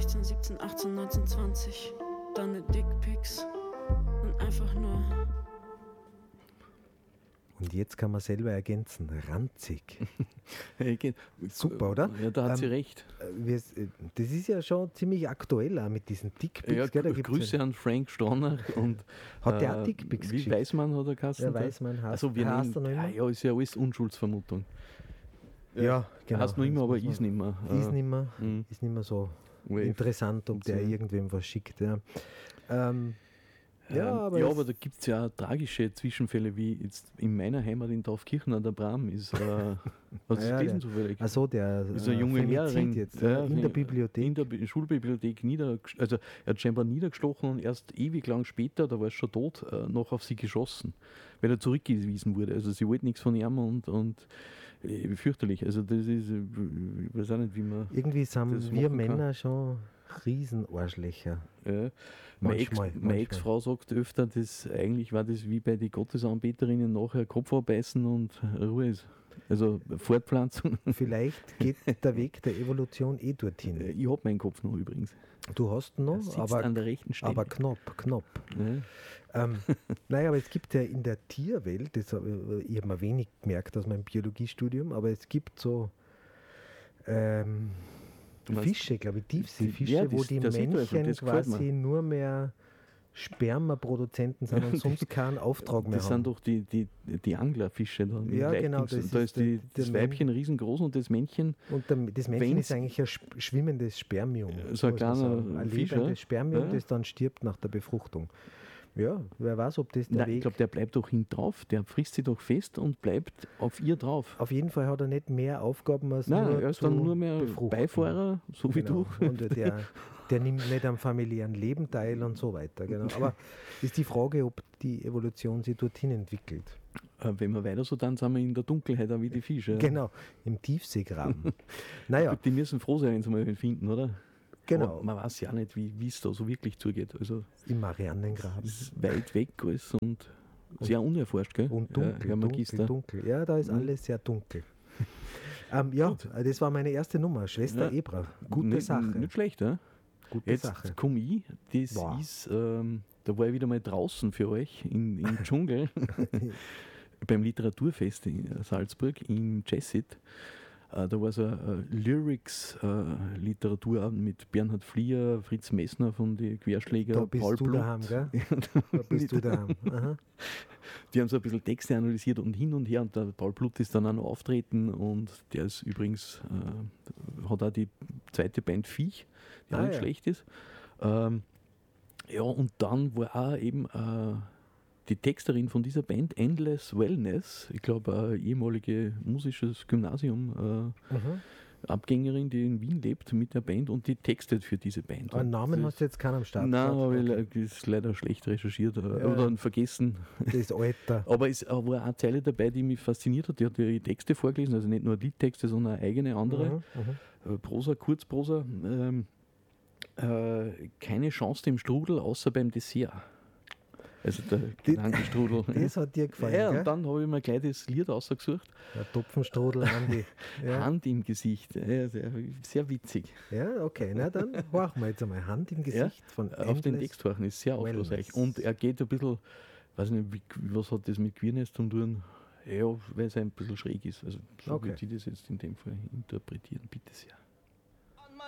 16, 17, 18, 19, 20. Deine Dickpics sind einfach nur. Und jetzt kann man selber ergänzen, ranzig. Super, oder? Ja, da hat sie recht. Das ist ja schon ziemlich aktuell auch mit diesen Dickpics. Ja, gell? Da gibt's Grüße an Frank Storner. Und, hat der auch Dickpics Wie geschickt? Weißmann hat er geheißen? Ja, Weißmann heißt, also, heißt er noch immer? Ja, ist ja alles Unschuldsvermutung. Ja, genau. Heißt noch immer, aber ist nicht mehr. Ist nicht mehr so interessant, ob der irgendwem was schickt. Ja. Aber da gibt es ja auch tragische Zwischenfälle, wie jetzt in meiner Heimat in Taufkirchen an der Bram ist. Hast du das gelesen zufällig? Also der ist eine junge Lehrerin jetzt in der Bibliothek. In der Schulbibliothek er hat scheinbar niedergestochen und erst ewig lang später, da war es schon tot, noch auf sie geschossen, weil er zurückgewiesen wurde. Also sie wollte nichts von ihm und fürchterlich. Also das ist, ich weiß auch nicht, wie man. Irgendwie sind wir Männer schon Riesenarschlöcher. Ja. Meine Ex-Frau sagt öfter, dass eigentlich war das wie bei den Gottesanbeterinnen nachher Kopf abbeißen und Ruhe ist. Also Fortpflanzung. Vielleicht geht der Weg der Evolution dorthin. Ich habe meinen Kopf noch übrigens. Du hast ihn noch, aber an der rechten Stelle. Aber knapp. Ja. Naja, aber es gibt ja in der Tierwelt, ich habe mir wenig gemerkt aus meinem Biologiestudium, aber es gibt so Fische, glaube ich, Tiefseefische, wo die Männchen quasi nur mehr Spermaproduzenten sind und sonst keinen Auftrag mehr haben. Das sind doch die Anglerfische. Da ja, genau. Da ist das Weibchen riesengroß und das Männchen. Und das Männchen ist eigentlich ein schwimmendes Spermium. So ein kleiner Fisch, lebendes Spermium, das dann stirbt nach der Befruchtung. Ja, wer weiß, ob das der Weg... Ich glaube, der bleibt doch hin drauf. Der frisst sie doch fest und bleibt auf ihr drauf. Auf jeden Fall hat er nicht mehr Aufgaben als er ist dann nur mehr befruchten. Beifahrer, so wie du. Und der nimmt nicht am familiären Leben teil und so weiter. Genau. Aber ist die Frage, ob die Evolution sich dorthin entwickelt. Wenn wir weiter so dann sind wir in der Dunkelheit, auch wie die Fische. Genau, im Tiefseegraben. Naja. Gut, die müssen froh sein, wenn sie mal finden, oder? Genau. Aber man weiß ja nicht, wie es da so wirklich zugeht. Also, im Marianengraben. Es ist weit weg alles und sehr unerforscht, gell? Und dunkel. Ja, da ist alles sehr dunkel. Das war meine erste Nummer, Schwester Ebra. Gute Sache. Nicht schlecht, ja? Gute Sache. Jetzt komme ich, das ist, da war ich wieder mal draußen für euch, im Dschungel, beim Literaturfest in Salzburg, im Jessit. Da war so ein Lyrics-Literaturabend mit Bernhard Fliehr, Fritz Messner von den Querschläger, Paul Blut. Da bist du daheim. Aha. Die haben so ein bisschen Texte analysiert und hin und her und der Paul Blut ist dann auch noch auftreten und der ist übrigens, hat auch die zweite Band Viech, die auch nicht schlecht ist. Und dann war auch eben die Texterin von dieser Band, Endless Wellness, ich glaube, eine ehemalige musisches Gymnasium, Abgängerin, die in Wien lebt mit der Band und die textet für diese Band. Einen Namen hast du jetzt keinen am Start? Nein, aber das ist leider schlecht recherchiert oder vergessen. Das Alter. Aber es war eine Zeile dabei, die mich fasziniert hat. Die hat ihre Texte vorgelesen, also nicht nur Liedtexte, sondern eigene andere. Prosa, Kurzprosa. Keine Chance dem Strudel, außer beim Dessert. Also der Gedankenstrudel. Das hat dir gefallen, ja, gell? Und dann habe ich mir gleich das Lied ausgesucht. Der Topfenstrudel, Andi. Ja. Hand im Gesicht. Ja, sehr witzig. Ja, okay. Na dann horchen wir jetzt einmal. Hand im Gesicht von auf den Text horchen ist sehr aufschlussreich. Und er geht ein bisschen, weiß nicht, was hat das mit Queerness zu tun? Ja, weil es ein bisschen schräg ist. Also so würde ich das jetzt in dem Fall interpretieren. Bitte sehr.